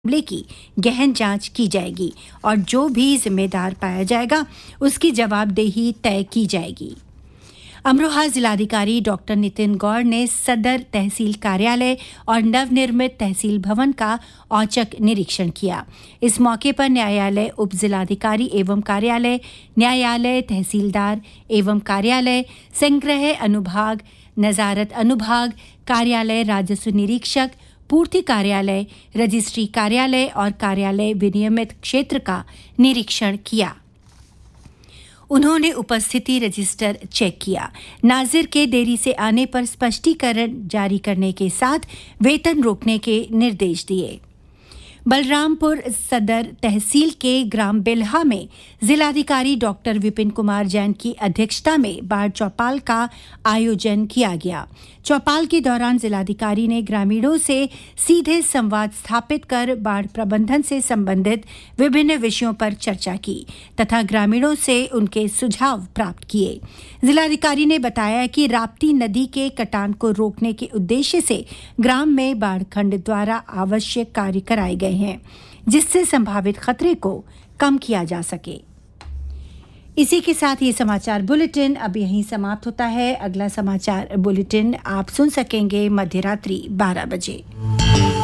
मामले की गहन जांच की जाएगी और जो भी जिम्मेदार पाया जाएगा उसकी जवाबदेही तय की जाएगी। अमरोहा जिलाधिकारी डॉक्टर नितिन गौड़ ने सदर तहसील कार्यालय और नवनिर्मित तहसील भवन का औचक निरीक्षण किया। इस मौके पर न्यायालय उप जिलाधिकारी एवं कार्यालय, न्यायालय तहसीलदार एवं कार्यालय, संग्रह अनुभाग, नजारत अनुभाग, कार्यालय राजस्व निरीक्षक, पूर्ति कार्यालय, रजिस्ट्री कार्यालय और कार्यालय विनियमित क्षेत्र का निरीक्षण किया। उन्होंने उपस्थिति रजिस्टर चेक किया। नाजिर के देरी से आने पर स्पष्टीकरण जारी करने के साथ वेतन रोकने के निर्देश दिए। बलरामपुर सदर तहसील के ग्राम बिल्हा में जिलाधिकारी डॉक्टर विपिन कुमार जैन की अध्यक्षता में बाढ़ चौपाल का आयोजन किया गया। चौपाल के दौरान जिलाधिकारी ने ग्रामीणों से सीधे संवाद स्थापित कर बाढ़ प्रबंधन से संबंधित विभिन्न विषयों पर चर्चा की तथा ग्रामीणों से उनके सुझाव प्राप्त किए। जिलाधिकारी ने बताया कि राप्ती नदी के कटान को रोकने के उद्देश्य से ग्राम में बाढ़ खंड द्वारा आवश्यक कार्य कराए गए हैं जिससे संभावित खतरे को कम किया जा सके। इसी के साथ ये समाचार बुलेटिन अब यहीं समाप्त होता है। अगला समाचार बुलेटिन आप सुन सकेंगे मध्यरात्रि 12 बजे।